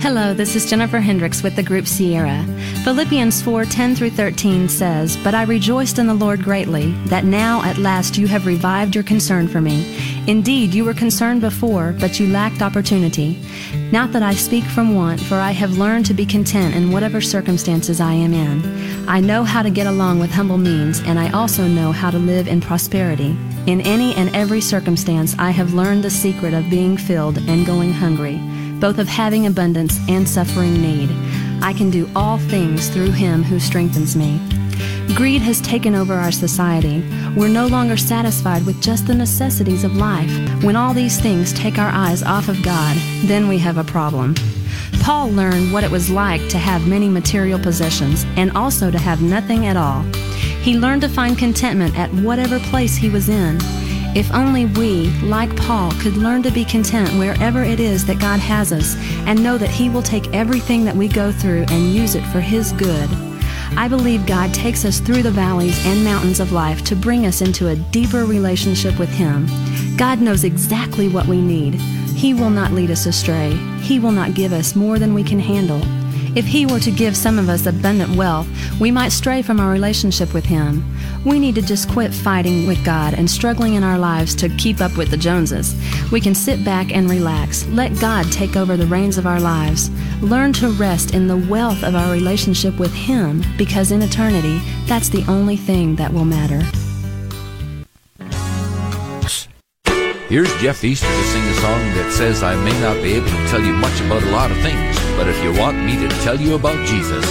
Hello, this is Jennifer Hendricks with the group Sierra. Philippians 4:10-13 says, "But I rejoiced in the Lord greatly, that now at last you have revived your concern for me. Indeed, you were concerned before, but you lacked opportunity. Not that I speak from want, for I have learned to be content in whatever circumstances I am in. I know how to get along with humble means, and I also know how to live in prosperity. In any and every circumstance, I have learned the secret of being filled and going hungry, both of having abundance and suffering need. I can do all things through Him who strengthens me." Greed has taken over our society. We're no longer satisfied with just the necessities of life. When all these things take our eyes off of God, then we have a problem. Paul learned what it was like to have many material possessions and also to have nothing at all. He learned to find contentment at whatever place he was in. If only we, like Paul, could learn to be content wherever it is that God has us and know that He will take everything that we go through and use it for His good. I believe God takes us through the valleys and mountains of life to bring us into a deeper relationship with Him. God knows exactly what we need. He will not lead us astray. He will not give us more than we can handle. If He were to give some of us abundant wealth, we might stray from our relationship with Him. We need to just quit fighting with God and struggling in our lives to keep up with the Joneses. We can sit back and relax. Let God take over the reins of our lives. Learn to rest in the wealth of our relationship with Him, because in eternity, that's the only thing that will matter. Here's Jeff Easter to sing a song that says, "I may not be able to tell you much about a lot of things, but if you want me to tell you about Jesus,